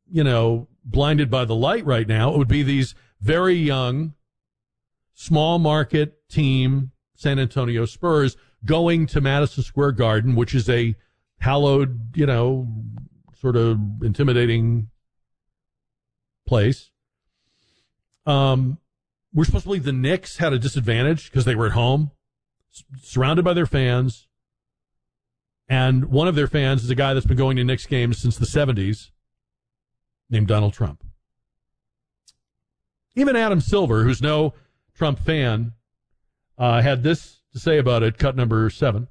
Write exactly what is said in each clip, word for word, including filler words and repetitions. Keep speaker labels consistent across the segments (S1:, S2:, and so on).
S1: you know, blinded by the light right now, it would be these very young, small market team, San Antonio Spurs, going to Madison Square Garden, which is a hallowed, you know, sort of intimidating place. Um, we're supposed to believe the Knicks had a disadvantage because they were at home, s- surrounded by their fans. And one of their fans is a guy that's been going to Knicks games since the seventies, named Donald Trump. Even Adam Silver, who's no Trump fan, uh, had this to say about it, cut number seven.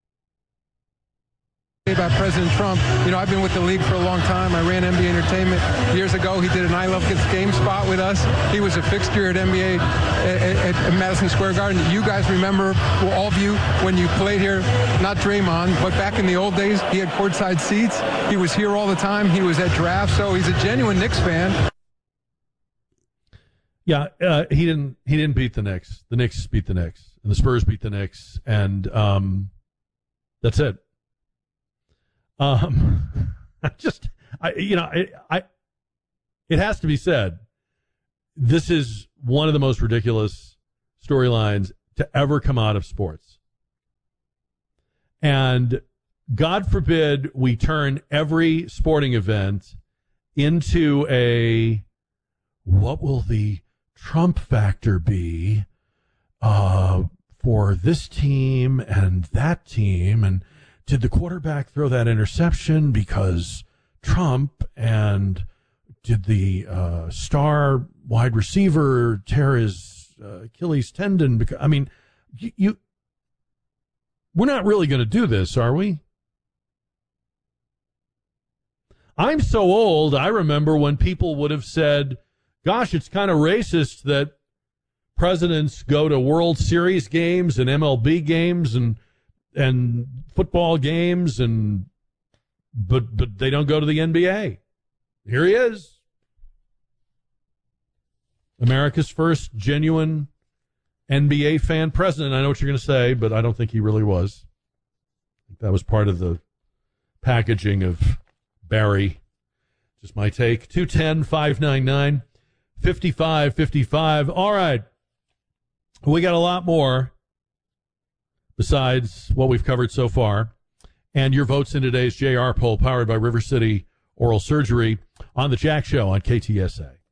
S2: About President Trump, you know, I've been with the league for a long time. I ran N B A Entertainment years ago. He did an I Love Kids game spot with us. He was a fixture at N B A at, at Madison Square Garden. You guys remember, well, all of you, when you played here, not Draymond, but back in the old days, he had courtside seats. He was here all the time. He was at drafts, so he's a genuine Knicks fan.
S1: Yeah, uh, he didn't. He didn't beat the Knicks. The Knicks beat the Knicks, and the Spurs beat the Knicks, and um, that's it. Um, I just, I, you know, I, I, it has to be said, this is one of the most ridiculous storylines to ever come out of sports. And God forbid we turn every sporting event into a, what will the Trump factor be, uh, for this team and that team, and did the quarterback throw that interception because Trump, and did the uh, star wide receiver tear his uh, Achilles tendon? Because I mean, you, you we're not really going to do this, are we? I'm so old, I remember when people would have said, gosh, it's kind of racist that presidents go to World Series games and M L B games and and football games, and but but they don't go to the N B A. Here he is, America's first genuine N B A fan president. I know what you're going to say, but I don't think he really was. I think that was part of the packaging of Barry. Just my take. two one zero, five nine nine, five five five five. All right. We got a lot more besides what we've covered so far. And your votes in today's J R poll, powered by River City Oral Surgery, on the Jack Show on K T S A.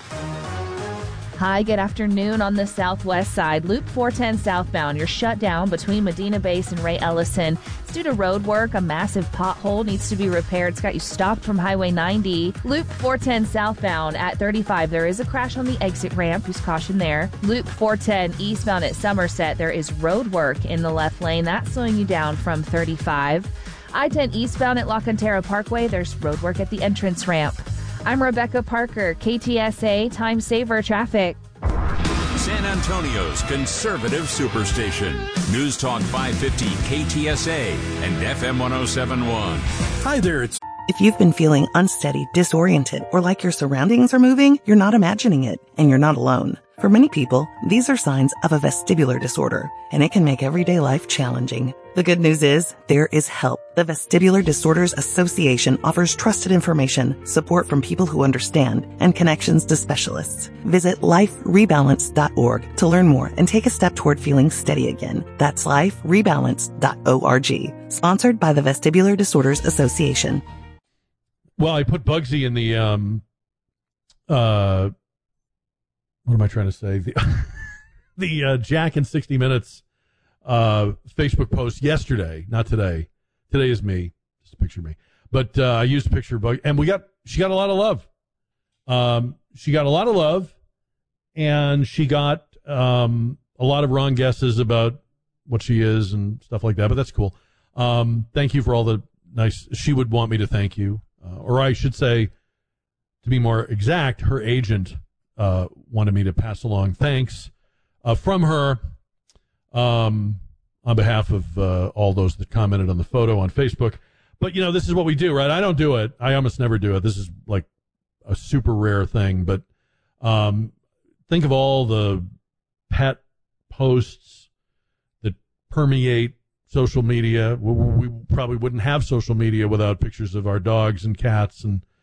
S3: Hi, good afternoon. On the southwest side, Loop four ten southbound, you're shut down between Medina Base and Ray Ellison. It's due to road work. A massive pothole needs to be repaired. It's got you stopped from Highway ninety. Loop four ten southbound at thirty-five, there is a crash on the exit ramp. Use caution there. Loop four ten eastbound at Somerset, there is road work in the left lane. That's slowing you down from thirty-five. I ten eastbound at La Cantera Parkway, there's road work at the entrance ramp. I'm Rebecca Parker, K T S A Time Saver Traffic.
S4: San Antonio's conservative superstation. News Talk five fifty K T S A and F M one oh seven point one.
S5: Hi there, it's...
S6: If you've been feeling unsteady, disoriented, or like your surroundings are moving, you're not imagining it, and you're not alone. For many people, these are signs of a vestibular disorder, and it can make everyday life challenging. The good news is, there is help. The Vestibular Disorders Association offers trusted information, support from people who understand, and connections to specialists. Visit life rebalance dot org to learn more and take a step toward feeling steady again. That's life rebalance dot org. Sponsored by the Vestibular Disorders Association.
S1: Well, I put Bugsy in the, um, uh, what am I trying to say? The, the uh, Jack in sixty minutes uh, Facebook post yesterday, not today. Today is me, just a picture of me. But uh, I used a picture of Bugsy, and we got, she got a lot of love. Um, she got a lot of love, and she got um, a lot of wrong guesses about what she is and stuff like that, but that's cool. Um, thank you for all the nice, she would want me to thank you. Uh, or I should say, to be more exact, her agent uh, wanted me to pass along thanks uh, from her um, on behalf of uh, all those that commented on the photo on Facebook. But, you know, this is what we do, right? I don't do it. I almost never do it. This is like a super rare thing. But um, think of all the pet posts that permeate social media. We, we probably wouldn't have social media without pictures of our dogs and cats and